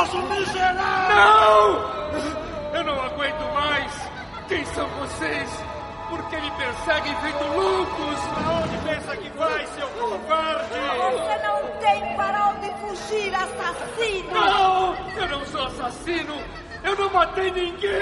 criminoso miserável! Não! Eu não aguento mais! Quem são vocês? Por que me perseguem feito loucos? Pra onde pensa que vai, seu covarde? Você não tem para onde fugir, assassino! Não! Eu não sou assassino! Eu não matei ninguém!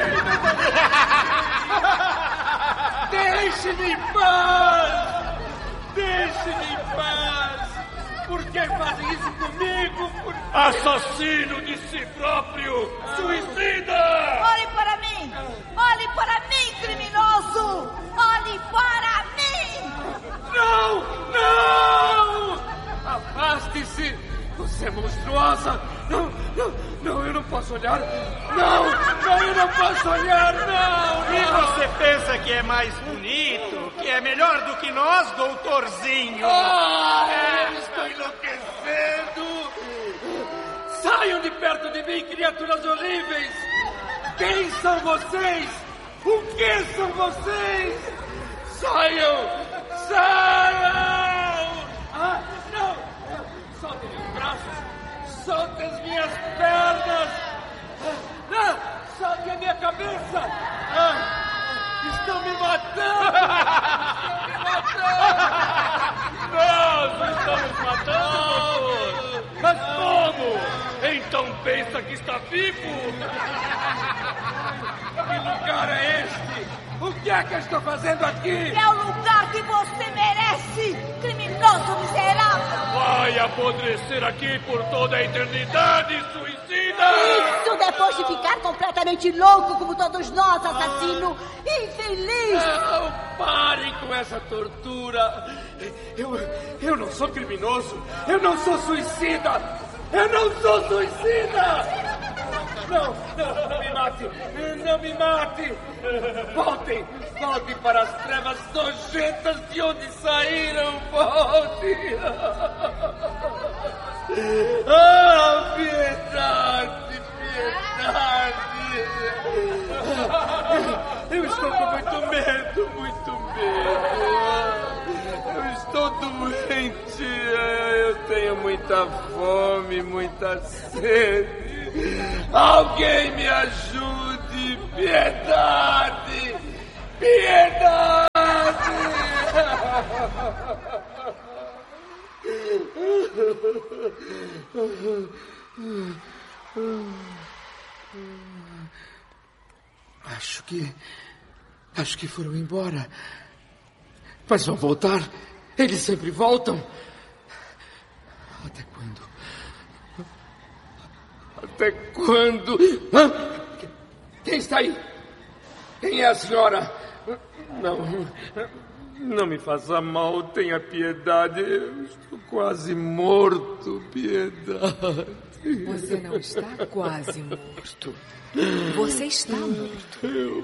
Deixe-me em paz! Deixe-me em paz! Por que fazem isso comigo? Assassino de si próprio! Suicida! Olhe para mim! Olhe para mim, criminoso! Olhe para mim! Não! Não! Afaste-se! Você é monstruosa! Não, eu não posso olhar! Não, eu não posso olhar, não! E você pensa que é mais bonito? Que é melhor do que nós, doutorzinho? Eu estou enlouquecendo! Saiam de perto de mim, criaturas horríveis! Quem são vocês? O que são vocês? Saiam! Saiam! Não! Soltem os braços! Soltem as minhas pernas! Soltem a minha cabeça! Estão me matando! Nós estamos matando, doutor! Mas como? Então pensa que está vivo? Que lugar é este? O que é que eu estou fazendo aqui? É o lugar que você merece, criminoso miserável! Vai apodrecer aqui por toda a eternidade, suicida! Isso depois de ficar completamente louco como todos nós, assassino! Infeliz! Não, parem com essa tortura! Eu não sou criminoso! Eu não sou suicida! Eu não sou suicida! Não me mate! Não me mate! Voltem para as trevas nojentas de onde saíram! Voltem! Piedade! Eu estou com muito medo! Eu estou doente! Eu tenho muita fome, muita sede! Alguém me ajude! Piedade! Acho que foram embora. Mas vão voltar. Eles sempre voltam. Até quando? Até quando? Quem está aí? Quem é a senhora? Não me faça mal, tenha piedade. Eu estou quase morto, piedade. Você não está quase morto. Você está morto.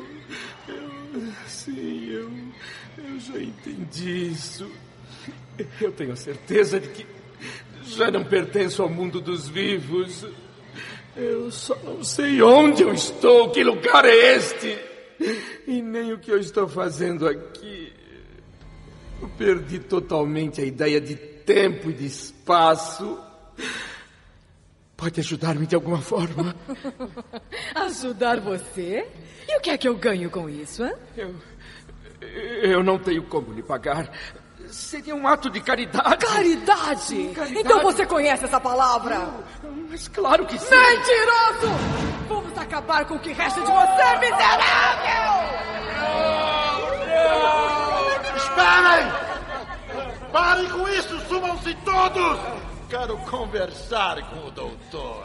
Sim, eu já entendi isso. Eu tenho certeza de que já não pertenço ao mundo dos vivos. Eu só não sei onde eu estou, que lugar é este, e nem o que eu estou fazendo aqui. Eu perdi totalmente a ideia de tempo e de espaço. Pode ajudar-me de alguma forma? Ajudar você? E o que é que eu ganho com isso, hein? Eu não tenho como lhe pagar. Seria um ato de caridade. Caridade? Sim, caridade. Então você conhece essa palavra? Mas claro que sim. Mentiroso! Vamos acabar com o que resta de você, miserável! Esperem! Parem com isso! Sumam-se todos! Quero conversar com o doutor.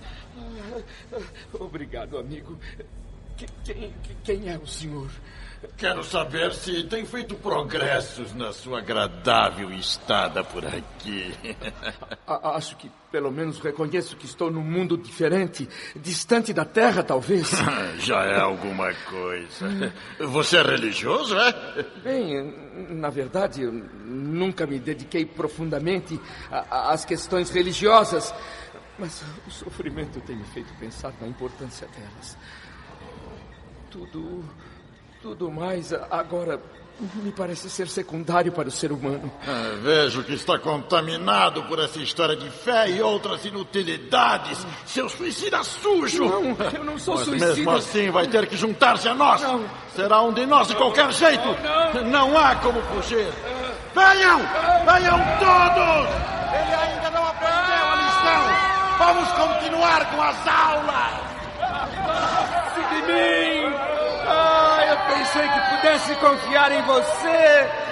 Obrigado, amigo. Quem é o senhor? Quero saber se tem feito progressos na sua agradável estada por aqui. Acho que pelo menos reconheço que estou num mundo diferente, distante da Terra, talvez. Já é alguma coisa. Você é religioso, é? Bem, na verdade, eu nunca me dediquei profundamente às questões religiosas, mas o sofrimento tem me feito pensar na importância delas. Tudo mais agora me parece ser secundário para o ser humano. Vejo que está contaminado por essa história de fé e outras inutilidades. Seu suicida sujo! Não, eu não sou Mas suicida. mesmo assim vai ter que juntar-se a nós. Não. Será um de nós de qualquer jeito. Não há como fugir. Venham! Venham todos! Ele ainda não aprendeu a lição. Vamos continuar com as aulas. De mim! Eu pensei que pudesse confiar em você.